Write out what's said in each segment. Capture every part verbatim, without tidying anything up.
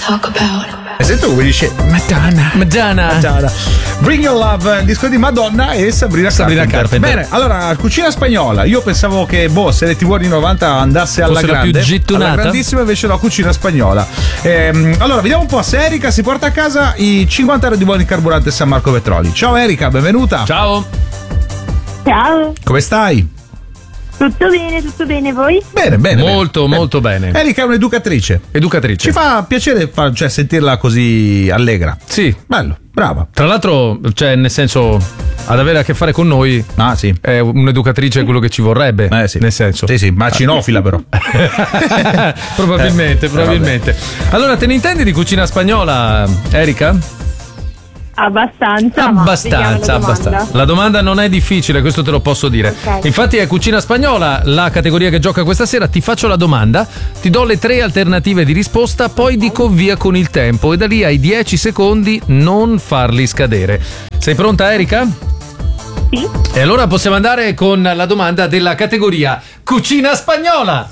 talk about. E sento come dice Madonna. Madonna. Madonna. Bring Your Love, il disco di Madonna e Sabrina, Sabrina Carpenter. Carpenter. Bene, allora, cucina spagnola. Io pensavo che, boh, se le tivù anni novanta andasse alla Fosse la grande, più gettonata. alla grandissima, invece no, cucina spagnola. Ehm, allora, vediamo un po' se Erika si porta a casa i cinquanta euro di buoni carburante San Marco Petroli. Ciao Erika, benvenuta. Ciao. Ciao, Come stai? tutto bene, tutto bene, voi? Bene, bene. Molto, bene. molto bene. Erika è un'educatrice. Educatrice. Ci fa piacere fa- cioè, sentirla così allegra. Sì. Bello, brava. Tra l'altro, cioè, nel senso, ad avere a che fare con noi, Ah, sì. è un'educatrice quello che ci vorrebbe. Eh, sì. Nel senso. Sì, sì, ma cinofila però. probabilmente, Eh, probabilmente. Allora, te ne intendi di cucina spagnola, Erika? Abbastanza. ma vediamo Abbastanza, la domanda. abbastanza. La domanda non è difficile, questo te lo posso dire. Ok. Infatti è cucina spagnola, la categoria che gioca questa sera. Ti faccio la domanda, ti do le tre alternative di risposta, poi dico via con il tempo e da lì hai dieci secondi, non farli scadere. Sei pronta, Erika? Sì. E allora possiamo andare con la domanda della categoria cucina spagnola.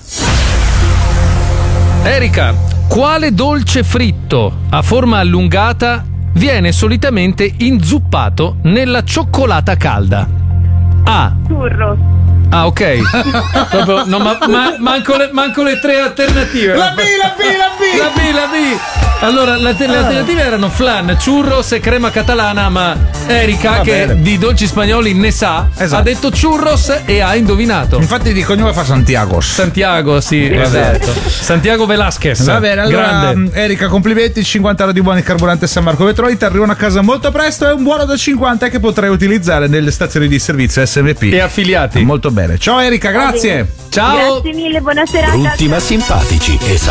Erika, quale dolce fritto a forma allungata viene solitamente inzuppato nella cioccolata calda? A. Churros. Ah, ok. Proprio, no, ma, ma- manco, le, manco le tre alternative. La B, la B, la B. La B, la B. Allora, le, le alternative erano flan, churros e crema catalana, ma Erika, Va che bene. di dolci spagnoli ne sa, Esatto. ha detto churros e ha indovinato. Infatti di cognome fa Santiago. Santiago, sì, esatto. Santiago Velasquez. Va bene, allora Grande. Erika, complimenti, cinquanta euro di buoni carburante San Marco Petroli, ti arrivano a casa molto presto e un buono da cinquanta che potrai utilizzare nelle stazioni di servizio S M P. E affiliati. Molto bene. Ciao Erika, grazie. Ciao. Grazie mille, buona serata. Brutti ma simpatici, esatto.